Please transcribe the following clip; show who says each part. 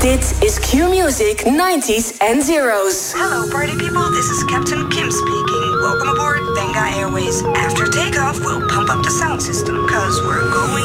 Speaker 1: Dit is Q Music 90s and Zeros.
Speaker 2: Hello party people, this is Captain Kim speaking. Welcome aboard Venga Airways. After takeoff, we'll pump up the sound system, cause we're going